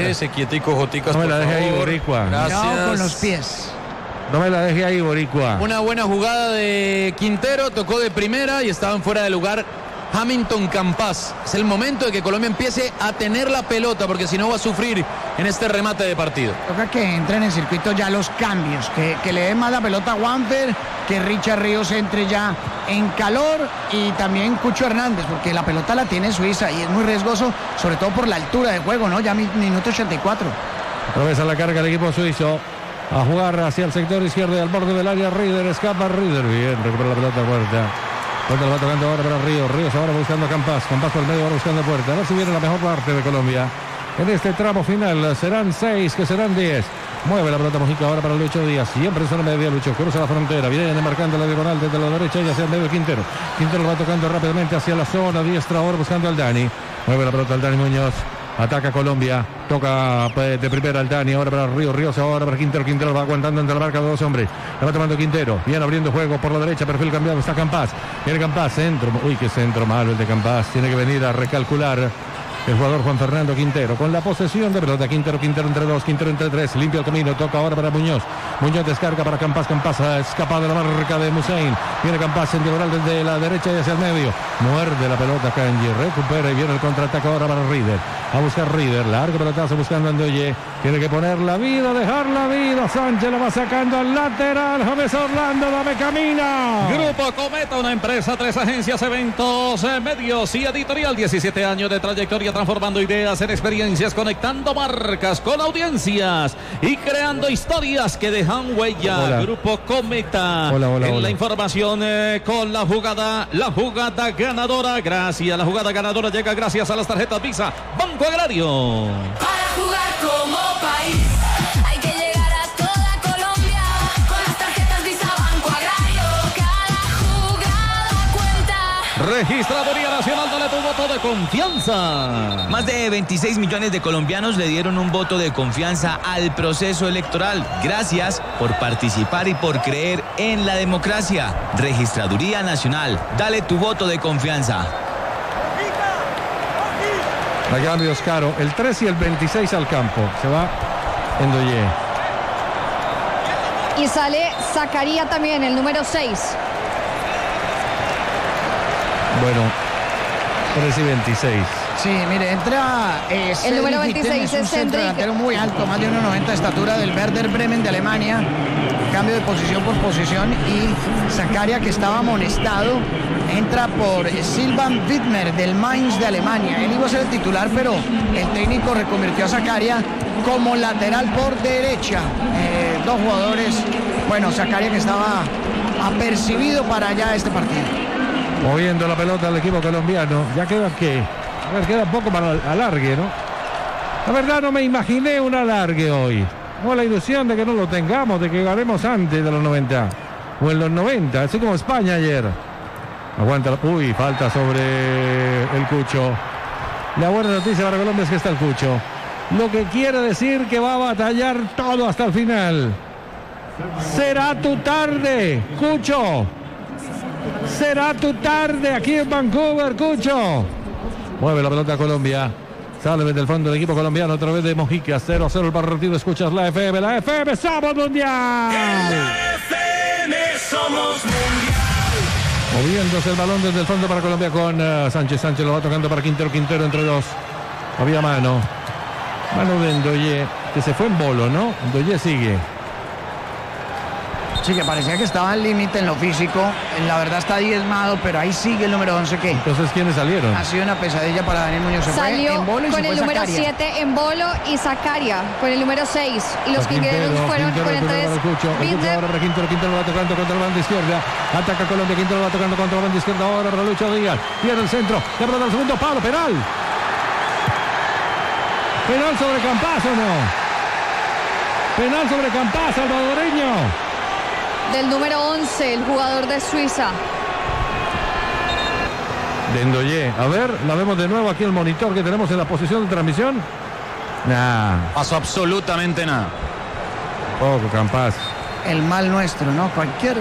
Ese quietico, Joticas, no me por la deje ahí, favor. Boricua. Gracias. Cuidado con los pies. No me la deje ahí, Boricua. Una buena jugada de Quintero, tocó de primera y estaban fuera de lugar Hamilton Campas. Es el momento de que Colombia empiece a tener la pelota, porque si no va a sufrir en este remate de partido. Toca que entren en circuito ya los cambios, que le den más la pelota a Juanfer, que Richard Ríos entre ya en calor y también Cucho Hernández, porque la pelota la tiene Suiza y es muy riesgoso, sobre todo por la altura de juego, ¿no? Ya minuto 84. Otra vez a la carga el equipo suizo. A jugar hacia el sector izquierdo y al borde del área. Rieder, escapa Rieder. Bien, recupera la pelota Puerta. Puerta la va tocando ahora para Ríos. Ríos ahora buscando a Campas. Campas por el medio ahora buscando Puerta. A ver si viene la mejor parte de Colombia. En este tramo final serán 6, que serán 10. Mueve la pelota Mojica ahora para Lucho Díaz. Siempre en zona media Lucho. Cruza la frontera. Viene marcando la diagonal desde la derecha y hacia el medio Quintero. Quintero lo va tocando rápidamente hacia la zona diestra ahora buscando al Dani. Mueve la pelota al Dani Muñoz. Ataca Colombia, toca de primera al Dani, ahora para Ríos, Ríos ahora para Quintero, Quintero va aguantando entre la marca de dos hombres, la va tomando Quintero, viene abriendo juego por la derecha, perfil cambiado, está Campas, viene Campas, centro, uy qué centro malo el de Campas, tiene que venir a recalcular el jugador Juan Fernando Quintero, con la posesión de pelota, Quintero entre dos, Quintero entre tres, limpia el camino, toca ahora para Muñoz, Muñoz descarga para Campas, Campas escapa de la marca de Musain, viene Campas en diagonal desde la derecha y hacia el medio, muerde la pelota Kanji, recupera y viene el contraataque ahora para Rieder, a buscar Rieder, largo pelotazo buscando a Ndoye, tiene que poner la vida, dejar la vida, Sánchez la va sacando al lateral, James Orlando, dame camina. Grupo Cometa, una empresa, 3 agencias, eventos, medios y editorial, 17 años de trayectoria, transformando ideas en experiencias, conectando marcas con audiencias y creando historias que dejan huella. Hola. Grupo Cometa. Hola. La información con la jugada ganadora. Gracias, la jugada ganadora llega gracias a las tarjetas Visa Banco Agrario. Para jugar como país hay que llegar a toda Colombia con las tarjetas Visa Banco Agrario. Cada jugada cuenta. Registraduría Nacional, dale tu voto de confianza. Más de 26 millones de colombianos le dieron un voto de confianza al proceso electoral. Gracias por participar y por creer en la democracia. Registraduría Nacional, dale tu voto de confianza. A cambios, Caro, el 3 y el 26 al campo, se va Ndoye. Y sale Zacaría también, el número 6. Bueno, 3 y 26. Sí, mire, entra El número 26 es un es centro Enrique. delantero muy alto, más de 1,90 de estatura, del Werder Bremen de Alemania. Cambio de posición por posición y Zakaria, que estaba amonestado, entra por Silvan Widmer del Mainz de Alemania. Él iba a ser el titular, pero el técnico reconvirtió a Zakaria como lateral por derecha. Dos jugadores, bueno, Zakaria que estaba apercibido para ya este partido. Moviendo la pelota al equipo colombiano. Ya queda que, a ver, queda poco para el alargue, ¿no? La verdad no me imaginé un alargue hoy. No, la ilusión de que no lo tengamos, de que ganemos antes de los 90. O en los 90, así como España ayer. Aguanta, uy, falta sobre el Cucho. La buena noticia para Colombia es que está el Cucho. Lo que quiere decir que va a batallar todo hasta el final. Será tu tarde, Cucho. Será tu tarde aquí en Vancouver, Cucho. Mueve la pelota a Colombia. Sale desde el fondo del equipo colombiano a través de Mojica. 0-0 el partido. Escuchas la FM. La FM somos mundial. La FM somos mundial. Moviéndose el balón desde el fondo para Colombia con Sánchez. Sánchez lo va tocando para Quintero. Quintero entre dos. Había mano. Mano de Ndoye, que se fue en bolo, ¿no? Ndoye sigue. Sí, que parecía que estaba al límite en lo físico. La verdad está diezmado, pero ahí sigue el número 11 que Entonces, ¿quiénes salieron? ha sido una pesadilla para Daniel Muñoz. Se fue Salió en bolo y con se el fue número Zakaria. 7 en bolo y Zacaria con el número 6. Y los quinteros fueron con el 3. El Cucho ahora para Quintero. Quintero lo va tocando contra la banda izquierda. Ataca Colombia. Quintero lo va tocando contra la banda izquierda. Ahora para Lucho Díaz. Viene el centro. Le pelota al segundo palo. Penal. Penal sobre Campas, ¿o no? Penal sobre Campas, salvadoreño. Del número 11, el jugador de Suiza. De Ndoye. A ver, la vemos de nuevo aquí en el monitor que tenemos en la posición de transmisión. Nah, Pasó absolutamente nada. poco Campas. El mal nuestro, ¿no? Cualquier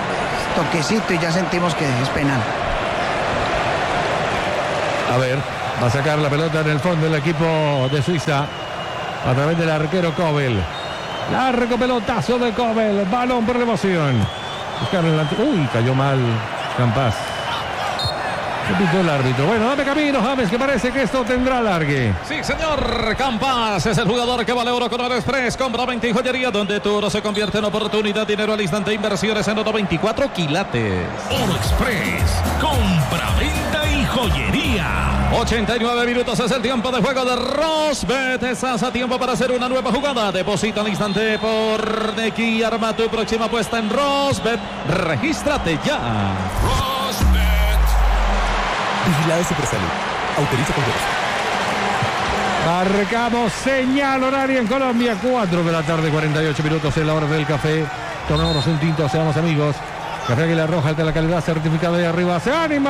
toquecito y ya sentimos que es penal. A ver, Va a sacar la pelota en el fondo el equipo de Suiza a través del arquero Kobel. Largo pelotazo de Kobel. Balón por elevación. Uy, cayó mal Campas. Se pitó el árbitro. Bueno, dame camino, James, que parece que esto tendrá largue. Sí, señor. Campas es el jugador que vale oro con Oro Express. Compra 20 y joyería, donde tu oro se convierte en oportunidad. Dinero al instante. Inversiones en oro 24 quilates. Oro Express. Compra, venta y joyería. 89 minutos es el tiempo de juego de Rosbet. Estás a tiempo para hacer una nueva jugada. Deposita al instante por Neki. Arma tu próxima apuesta en Rosbet. Regístrate ya. Rosbet. Vigilado Supersalud. Autoriza con derecho. Marcamos señal horaria en Colombia. 4 de la tarde, 48 minutos en la hora del café. Tomémonos un tinto, seamos amigos. Café Águila Roja de la calidad certificada de arriba. ¡Se anima!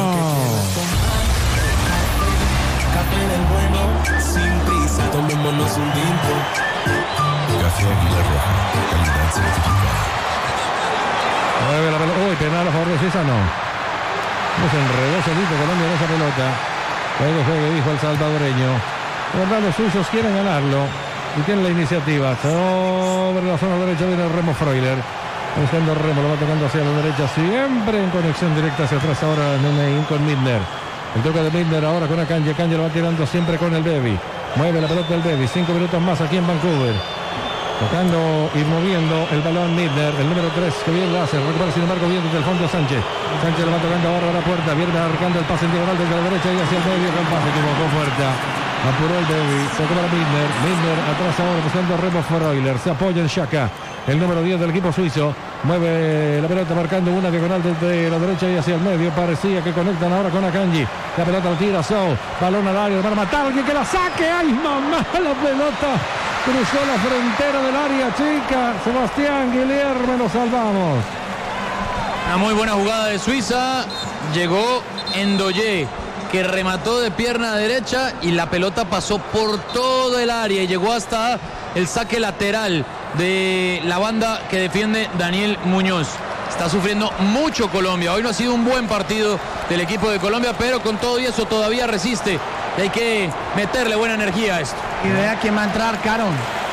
Café del bueno, sin prisa, tomémonos un tinto. Café Águila Roja, calidad certificada. Mueve la pelota. Uy, penal a favor de Suiza, no. No se enredó solito Colombia en esa pelota. Juegue, dijo el salvadoreño. De verdad, los suizos quieren ganarlo y tienen la iniciativa. Sobre la zona derecha viene Remo Freuler. Buscando Remo, lo va tocando hacia la derecha, siempre en conexión directa hacia atrás ahora Nenein con Milner. El toque de Milner ahora con Akanji. Akanji lo va tirando siempre con el Bebi. Mueve la pelota del Bebi. 5 minutos más aquí en Vancouver. Tocando y moviendo el balón Milner, el número 3, que bien lo hace. Recupera sin embargo bien desde el fondo Sánchez. Sánchez lo va tocando ahora a la puerta. Viene arrancando el pase en diagonal desde la derecha y hacia el medio. El pase equivocó puerta. Apuró el Bebi. Tocó para Milner. Milner atrás ahora buscando a Remo Freuler. Se apoya en Xhaka, el número 10 del equipo suizo. Mueve la pelota marcando una diagonal desde la derecha y hacia el medio. Parecía que conectan ahora con Akanji. La pelota la tira Sou. Balón al área. Van a matar a alguien que la saque. ¡Ay, mamá! La pelota cruzó la frontera del área chica. Sebastián Guilherme, nos salvamos. Una muy buena jugada de Suiza. Llegó Ndoye, que remató de pierna derecha y la pelota pasó por todo el área y llegó hasta el saque lateral de la banda que defiende Daniel Muñoz. Está sufriendo mucho Colombia. Hoy no ha sido un buen partido del equipo de Colombia, pero con todo y eso todavía resiste. Y hay que meterle buena energía a esto. Y vea quién va a entrar, Caro.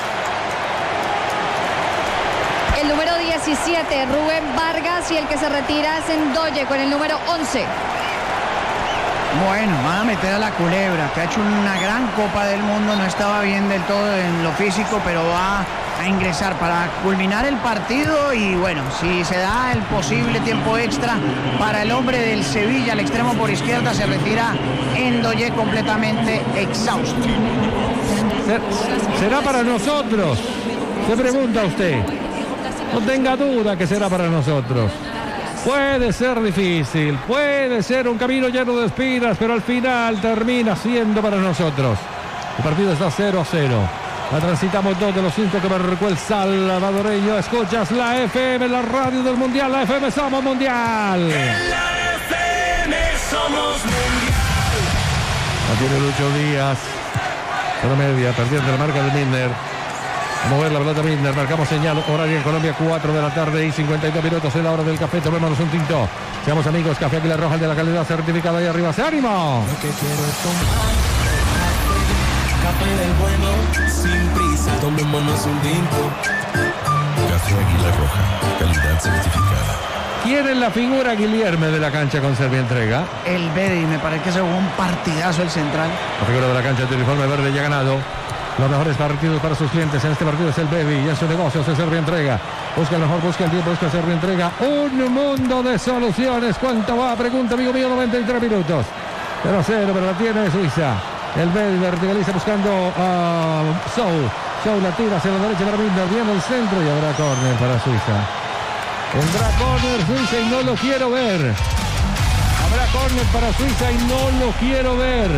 El número 17, Rubén Vargas, y el que se retira es Ndoye con el número 11. Bueno, van a meter a la Culebra, que ha hecho una gran Copa del Mundo. No estaba bien del todo en lo físico, pero va a ingresar para culminar el partido. Y bueno, si se da el posible tiempo extra para el hombre del Sevilla, al extremo por izquierda, se retira Ndoye completamente exhausto. ¿Será para nosotros? Se pregunta usted. No tenga duda que será para nosotros. Puede ser difícil, puede ser un camino lleno de espinas, pero al final termina siendo para nosotros. El partido está 0-0. La transitamos 2 de los 5 que marcó el salvadoreño. Escuchas la FM, la radio del Mundial. La FM somos Mundial. En la FM somos Mundial. La tiene Lucho Díaz. Zona media, perdiendo la marca de Milner. A mover la pelota Milner, marcamos señal horaria en Colombia, 4 de la tarde y 52 minutos en la hora del café. Tomémonos un tinto. Seamos amigos, Café Águila Roja de la calidad certificada ahí arriba. ¡Se ánimo! Lo que quiero es tomar café del bueno, sin prisa, tomémonos un tinto. Café Águila Roja, calidad certificada. ¿Quién es la figura Guilherme de la cancha con Serbia Entrega? El Bebi, me parece que se jugó un partidazo el central. La figura de la cancha del uniforme verde ya ha ganado los mejores partidos para sus clientes. En este partido es el Bebi y en su negocio se Serbia Entrega. Busca el mejor, busca el tiempo, busca Serbia Entrega. Un mundo de soluciones. ¿Cuánto va? Pregunta, amigo mío, 93 minutos. 0-0, pero la tiene Suiza. El Bebi verticaliza buscando a Sou. Sou la tira hacia la derecha para Milner. Viene el centro y habrá córner para Suiza. Tendrá córner Suiza y no lo quiero ver. Habrá córner para Suiza y no lo quiero ver.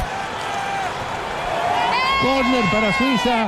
Córner para Suiza.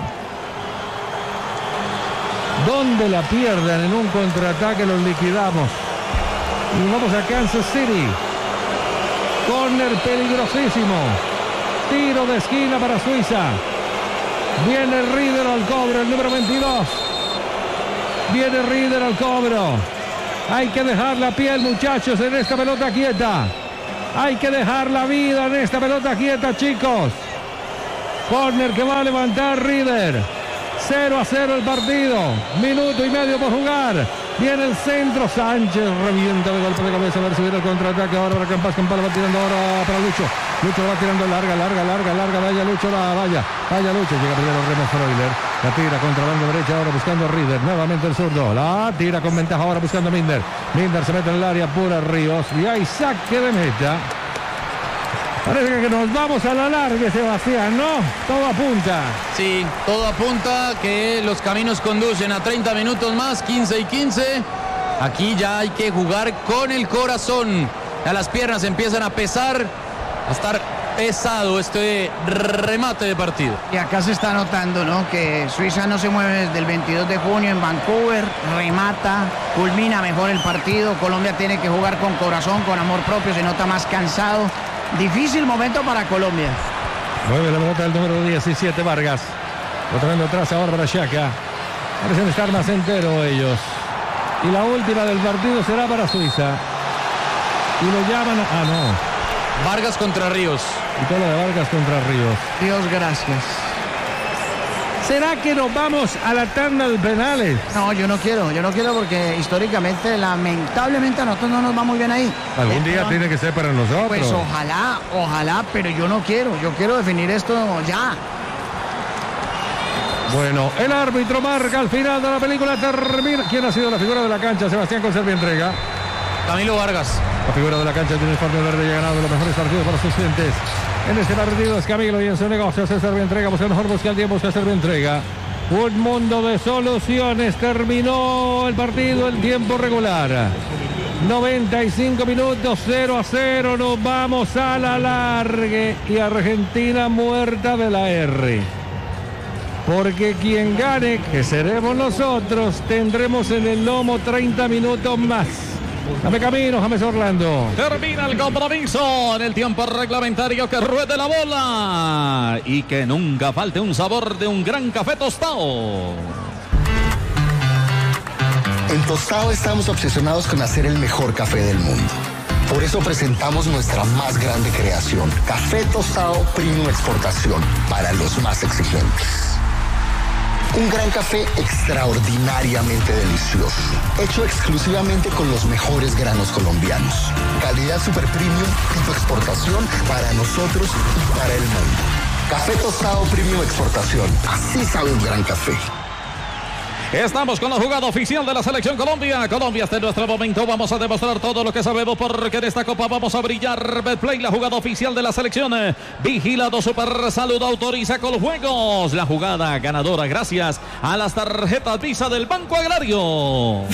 Donde la pierdan en un contraataque los liquidamos. Y vamos a Kansas City. Córner peligrosísimo. Tiro de esquina para Suiza. Viene Rieder al cobro, el número 22. Viene Rieder al cobro. Hay que dejar la piel, muchachos, en esta pelota quieta. Hay que dejar la vida en esta pelota quieta, chicos. Corner que va a levantar Rieder. 0-0 el partido. Minuto y medio por jugar. Viene el centro. Sánchez revienta de golpe de cabeza. A ver si viene el contraataque ahora para Campas. Campas lo va tirando ahora para Lucho. Lucho lo va tirando larga. Vaya Lucho, vaya Lucho. Llega primero Remo Freuler. La tira contra banda derecha ahora buscando a Rieder. Nuevamente el zurdo. La tira con ventaja ahora buscando a Minder. Minder se mete en el área pura Ríos. Y hay saque de meta. Parece que nos vamos a la larga, Sebastián, ¿no? Todo apunta. Sí, todo apunta que los caminos conducen a 30 minutos más, 15 y 15. Aquí ya hay que jugar con el corazón. Ya las piernas empiezan a pesar, a estar pesado este remate de partido. Y acá se está notando, ¿no? Que Suiza no se mueve desde el 22 de junio en Vancouver, remata, culmina mejor el partido. Colombia tiene que jugar con corazón, con amor propio, se nota más cansado. Difícil momento para Colombia. Mueve la pelota del número 17, Vargas. Botando atrás ahora para Xhaka. Parecen estar más enteros ellos. Y la última del partido será para Suiza. Y lo llaman... no. Vargas contra Ríos. Y todo lo de Vargas contra Ríos. Dios gracias. ¿Será que nos vamos a la tanda de penales? No, yo no quiero porque históricamente, lamentablemente a nosotros no nos va muy bien ahí. Algún día tiene que ser para nosotros. Pues ojalá, pero yo no quiero. Yo quiero definir esto ya. Bueno, el árbitro marca al final de la película, termina. ¿Quién ha sido la figura de la cancha? Sebastián Conservi entrega. Camilo Vargas. La figura de la cancha tiene uniforme verde y ha ganado los mejores partidos para sus clientes. En este partido es Camilo y en su negocio César entrega, busca mejor, busca el tiempo, busca César entrega. Un mundo de soluciones. Terminó el partido en tiempo regular. 95 minutos, 0-0. Nos vamos a la largue. Y Argentina muerta de la R. Porque quien gane, que seremos nosotros, tendremos en el lomo 30 minutos más. Dame camino, James Orlando. Termina el compromiso en el tiempo reglamentario, que ruede la bola y que nunca falte un sabor de un gran café tostado. En Tostado estamos obsesionados con hacer el mejor café del mundo. Por eso presentamos nuestra más grande creación, Café Tostado Premium Exportación, para los más exigentes. Un gran café extraordinariamente delicioso, hecho exclusivamente con los mejores granos colombianos. Calidad super premium, tipo exportación para nosotros y para el mundo. Café Tostado Premium Exportación, así sabe un gran café. Estamos con la jugada oficial de la Selección Colombia. Colombia, hasta nuestro momento vamos a demostrar todo lo que sabemos, porque en esta Copa vamos a brillar. Betplay, la jugada oficial de la selección. Vigilado Super Salud, autoriza Coljuegos. La jugada ganadora gracias a las tarjetas Visa del Banco Agrario.